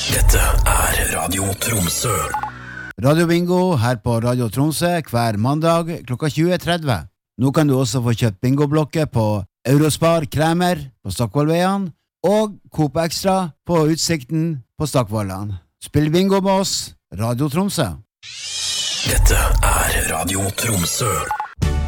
Dette Radio Tromsø. Radio Bingo her på Radio Tromsø hver mandag klokka 20.30. Nå kan du også få kjøpt bingoblokker på Eurospar Kremer på Stockvollveien og Coop Extra på Utsikten på Stockvollan. Spill bingo med oss, Radio Tromsø. Dette Radio Tromsø.